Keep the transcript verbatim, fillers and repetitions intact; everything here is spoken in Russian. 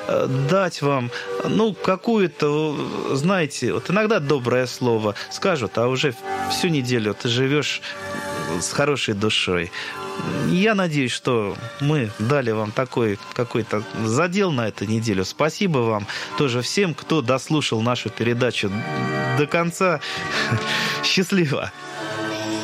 дать вам, ну, какую-то, знаете, вот иногда доброе слово скажут, а уже всю неделю ты живешь с хорошей душой. Я надеюсь, что мы дали вам такой какой-то задел на эту неделю. Спасибо вам тоже всем, кто дослушал нашу передачу до конца. Счастливо!